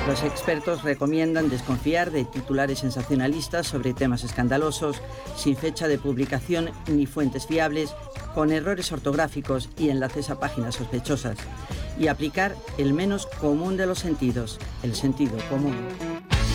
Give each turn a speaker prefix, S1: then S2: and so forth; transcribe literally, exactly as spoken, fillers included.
S1: Los expertos recomiendan desconfiar de titulares sensacionalistas sobre temas escandalosos, sin fecha de publicación ni fuentes fiables, con errores ortográficos y enlaces a páginas sospechosas, y aplicar el menos común de los sentidos, el sentido común.